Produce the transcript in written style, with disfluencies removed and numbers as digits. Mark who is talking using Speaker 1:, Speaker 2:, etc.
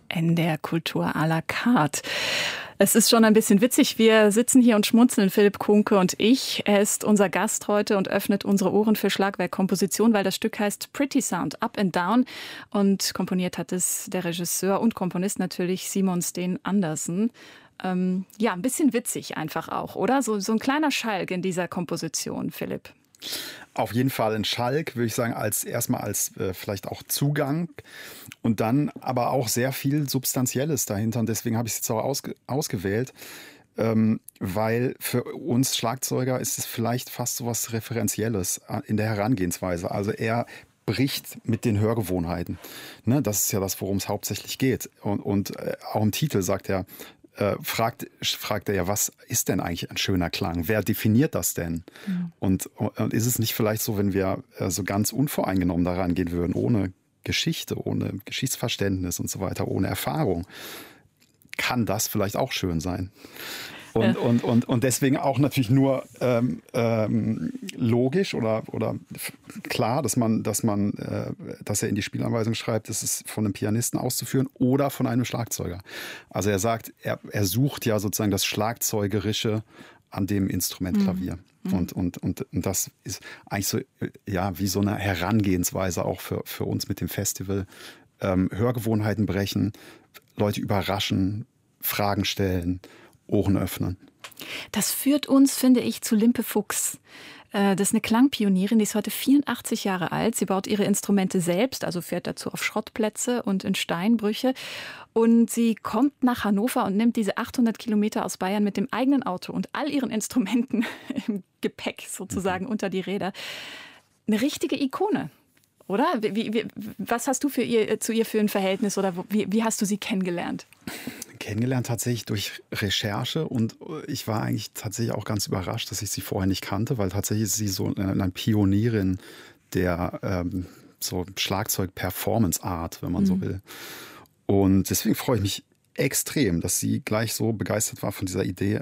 Speaker 1: NDR Kultur à la carte. Es ist schon ein bisschen witzig. Wir sitzen hier und schmunzeln, Philipp Kuhnke und ich. Er ist unser Gast heute und öffnet unsere Ohren für Schlagwerkkomposition, weil das Stück heißt Pretty Sound, Up and Down. Und komponiert hat es der Regisseur und Komponist natürlich Simon Steen Andersen. Ja, ein bisschen witzig einfach auch, oder? So ein kleiner Schalk in dieser Komposition, Philipp.
Speaker 2: Auf jeden Fall ein Schalk, würde ich sagen, erstmal als vielleicht auch Zugang und dann aber auch sehr viel Substanzielles dahinter. Und deswegen habe ich es jetzt auch ausgewählt, weil für uns Schlagzeuger ist es vielleicht fast so was Referenzielles in der Herangehensweise. Also er bricht mit den Hörgewohnheiten. Ne, das ist ja das, worum es hauptsächlich geht. Und auch im Titel sagt er, fragt er ja, was ist denn eigentlich ein schöner Klang? Wer definiert das denn? Mhm. Und ist es nicht vielleicht so, wenn wir so ganz unvoreingenommen daran gehen würden, ohne Geschichte, ohne Geschichtsverständnis und so weiter, ohne Erfahrung, kann das vielleicht auch schön sein? Und deswegen auch natürlich nur logisch oder klar, dass er in die Spielanweisung schreibt, das ist von einem Pianisten auszuführen oder von einem Schlagzeuger. Also er sagt, er sucht ja sozusagen das Schlagzeugerische an dem Instrument Klavier. Mhm. Und das ist eigentlich so, ja, wie so eine Herangehensweise auch für uns mit dem Festival. Hörgewohnheiten brechen, Leute überraschen, Fragen stellen, Ohren öffnen.
Speaker 1: Das führt uns, finde ich, zu Limpe Fuchs. Das ist eine Klangpionierin, die ist heute 84 Jahre alt. Sie baut ihre Instrumente selbst, also fährt dazu auf Schrottplätze und in Steinbrüche. Und sie kommt nach Hannover und nimmt diese 800 Kilometer aus Bayern mit dem eigenen Auto und all ihren Instrumenten im Gepäck sozusagen unter die Räder. Eine richtige Ikone, oder? Was hast du zu ihr für ein Verhältnis oder wie hast du sie kennengelernt?
Speaker 2: Kennengelernt tatsächlich durch Recherche und ich war eigentlich tatsächlich auch ganz überrascht, dass ich sie vorher nicht kannte, weil tatsächlich ist sie so eine Pionierin der so Schlagzeug-Performance-Art, wenn man so will. Und deswegen freue ich mich extrem, dass sie gleich so begeistert war von dieser Idee,